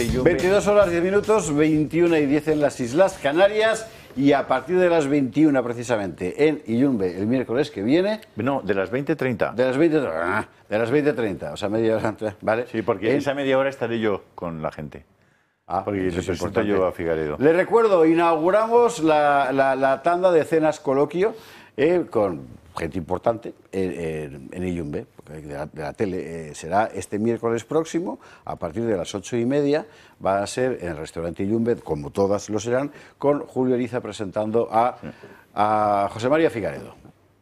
restaurante Iyumbe. 22 horas 10 minutos, 21 y 10 en las Islas Canarias. Y a partir de las 21 precisamente en Iyumbe el miércoles que viene. No, de las 20:30. De las 20:30, o sea, media hora antes, ¿vale? Sí, porque esa media hora estaré yo con la gente. Porque eso es represento importante. yo a Figaredo. Les recuerdo, inauguramos la tanda de cenas coloquio con gente importante en Iyumbe, de la tele. Será este miércoles próximo, a partir de las 8:30, va a ser en el restaurante Iyumbe, como todas lo serán, con Julio Eriza presentando a José María Figaredo.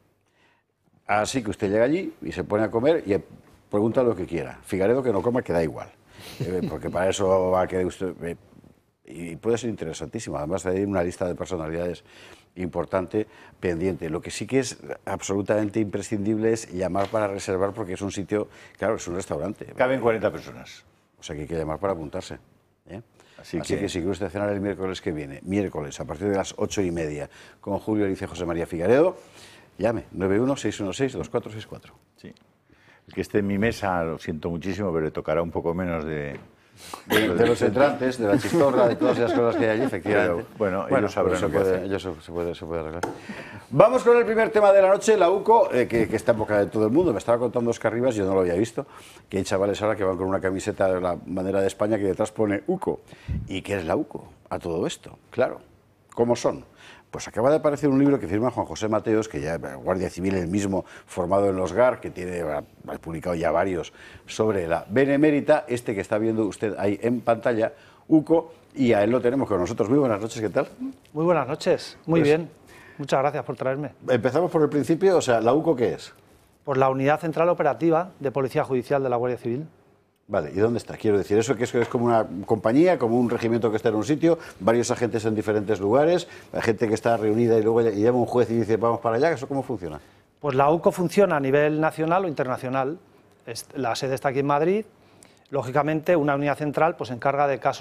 Así que usted llega allí y se pone a comer y pregunta lo que quiera. Figaredo que no coma, que da igual. Porque para eso va a querer usted... y puede ser interesantísimo. Además, hay una lista de personalidades importante pendiente. Lo que sí que es absolutamente imprescindible es llamar para reservar, porque es un sitio... Claro, es un restaurante. Caben 40 personas. O sea que hay que llamar para apuntarse. Así que si quiere usted cenar el miércoles que viene, miércoles, a partir de las 8:30, con Julio Erice y José María Figaredo, llame, 91-616-2464. Sí. El que esté en mi mesa, lo siento muchísimo, pero le tocará un poco menos de los entrantes, de la chistorra, de todas esas cosas que hay allí, efectivamente. Bueno, ellos sabrán se lo que hacer. puede, se puede arreglar. Vamos con el primer tema de la noche, la UCO, que está en boca de todo el mundo. Me estaba contando Oscar Rivas, yo no lo había visto, que hay chavales ahora que van con una camiseta de la bandera de España que detrás pone UCO. ¿Y qué es la UCO a todo esto? Claro, ¿cómo son? Pues acaba de aparecer un libro que firma Juan José Mateos, que ya es Guardia Civil, el mismo, formado en los GAR, que ha publicado ya varios sobre la Benemérita, este que está viendo usted ahí en pantalla, UCO, y a él lo tenemos con nosotros. Muy buenas noches, ¿qué tal? Muy buenas noches, muy bien. Muchas gracias por traerme. Empezamos por el principio, o sea, ¿la UCO qué es? Por la Unidad Central Operativa de Policía Judicial de la Guardia Civil. Vale, ¿y dónde está? Quiero decir, eso que es como una compañía, como un regimiento que está en un sitio, varios agentes en diferentes lugares, la gente que está reunida y luego llama un juez y dice vamos para allá, ¿eso cómo funciona? Pues la UCO funciona a nivel nacional o internacional. La sede está aquí en Madrid. Lógicamente, una unidad central pues se encarga de casos